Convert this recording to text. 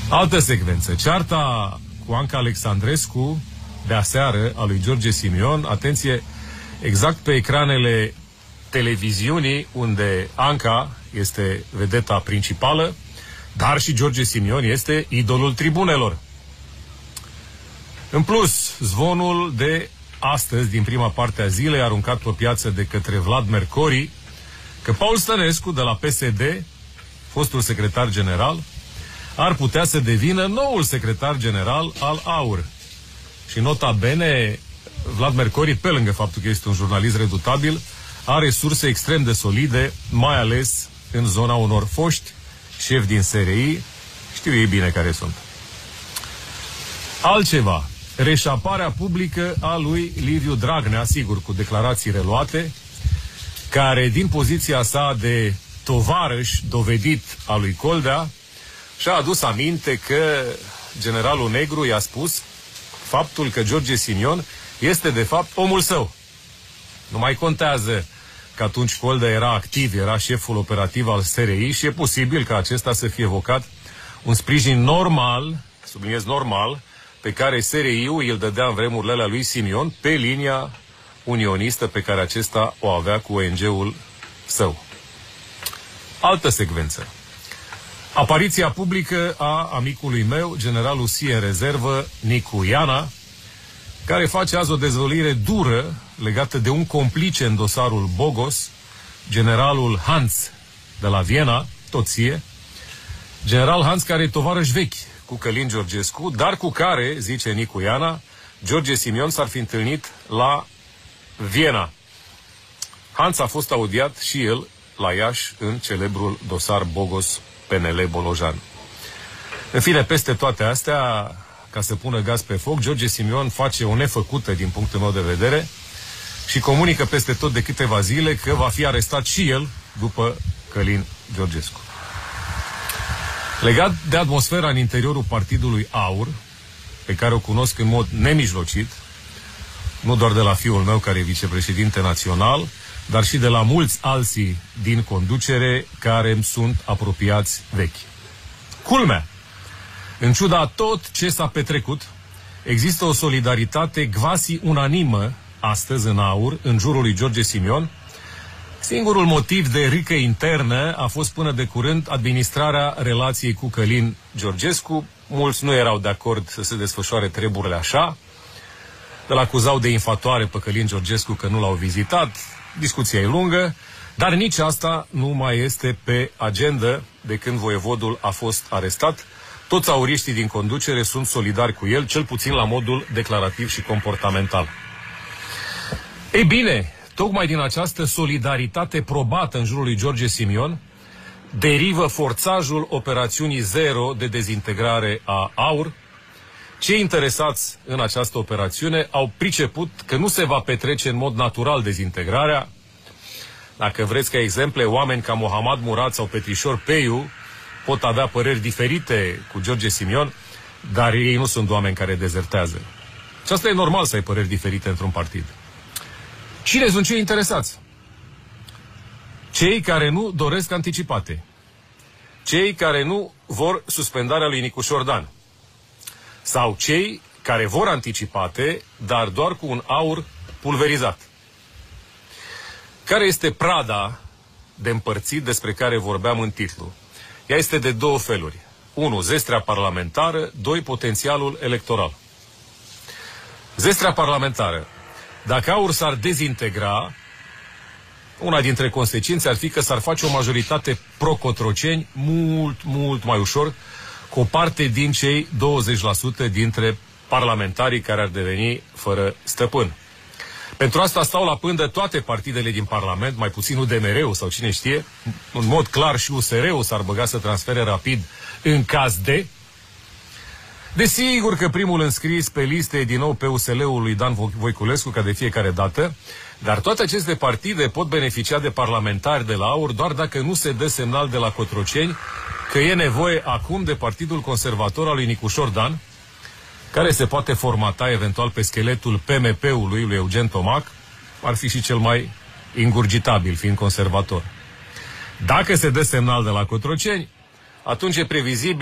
Altă secvență. Cearta cu Anca Alexandrescu de aseară a lui George Simion. Atenție, exact pe ecranele televiziunii, unde Anca este vedeta principală, dar și George Simion este idolul tribunelor. În plus, zvonul de astăzi, din prima parte a zilei, aruncat pe piață de către Vlad Mercori, că Paul Stănescu, de la PSD, fostul secretar general, ar putea să devină noul secretar general al AUR. Și nota bene, Vlad Mercori, pe lângă faptul că este un jurnalist redutabil, are surse extrem de solide, mai ales în zona unor foști șefi din SRI. Știu ei bine care sunt. Altceva. Reșaparea publică a lui Liviu Dragnea, sigur, cu declarații reluate, care, din poziția sa de tovarăș dovedit al lui Coldea, și-a adus aminte că generalul Negru i-a spus faptul că George Simion este, de fapt, omul său. Nu mai contează că atunci Coldea era activ, era șeful operativ al SRI și e posibil ca acesta să fie evocat un sprijin normal, subliniez normal, pe care SRI-ul îl dădea în vremurile alea lui Simion pe linia unionistă pe care acesta o avea cu ONG-ul său. Altă secvență. Apariția publică a amicului meu, generalul SIE în rezervă, Nicu Iana, care face azi o dezvăluire dură legată de un complice în dosarul Bogos, generalul Hans de la Viena, tot SIE, general Hans care e tovarăș vechi cu Călin Georgescu, dar cu care, zice Nicu Iana, George Simion s-ar fi întâlnit la Viena. Hans a fost audiat și el la Iași în celebrul dosar Bogos PNL Bolojan. În fine, peste toate astea, ca să pună gaz pe foc, George Simion face o nefăcută din punctul meu de vedere și comunică peste tot de câteva zile că va fi arestat și el după Călin Georgescu. Legat de atmosfera în interiorul partidului AUR, pe care o cunosc în mod nemijlocit, nu doar de la fiul meu care e vicepreședinte național, dar și de la mulți alții din conducere care îmi sunt apropiați vechi. Culmea! În ciuda a tot ce s-a petrecut, există o solidaritate quasi unanimă astăzi în AUR, în jurul lui George Simion. Singurul motiv de râcă internă a fost până de curând administrarea relației cu Călin Georgescu. Mulți nu erau de acord să se desfășoare treburile așa. Îl acuzau de infatoare pe Călin Georgescu că nu l-au vizitat. Discuția e lungă, dar nici asta nu mai este pe agenda de când voievodul a fost arestat. Toți auriștii din conducere sunt solidari cu el, cel puțin la modul declarativ și comportamental. Ei bine, tocmai din această solidaritate probată în jurul lui George Simion, derivă forțajul operațiunii zero de dezintegrare a AUR. Cei interesați în această operațiune au priceput că nu se va petrece în mod natural dezintegrarea. Dacă vreți ca exemple, oameni ca Mohamed Murat sau Petrișor Peiu pot avea păreri diferite cu George Simion, dar ei nu sunt oameni care dezertează. Și asta e normal, să ai păreri diferite într-un partid. Cine sunt cei interesați? Cei care nu doresc anticipate. Cei care nu vor suspendarea lui Nicu Șordan. Sau cei care vor anticipate, dar doar cu un AUR pulverizat. Care este prada de împărțit despre care vorbeam în titlu? Ea este de două feluri. 1. Zestrea parlamentară. 2. Potențialul electoral. Zestrea parlamentară. Dacă AUR s-ar dezintegra, una dintre consecințe ar fi că s-ar face o majoritate pro-Cotroceni mult mai ușor, cu o parte din cei 20% dintre parlamentarii care ar deveni fără stăpân. Pentru asta stau la pândă toate partidele din Parlament, mai puțin UDMR-ul sau cine știe, în mod clar și USR-ul s-ar băga să transfere rapid în caz de. Desigur că primul înscris pe liste e din nou PUSL-ul lui Dan Voiculescu, ca de fiecare dată, dar toate aceste partide pot beneficia de parlamentari de la AUR doar dacă nu se dă semnal de la Cotroceni că e nevoie acum de Partidul Conservator al lui Nicu Șordan, care se poate formata eventual pe scheletul PMP-ului lui Eugen Tomac, ar fi și cel mai ingurgitabil, fiind conservator. Dacă se dă semnal de la Cotroceni, atunci e previzibil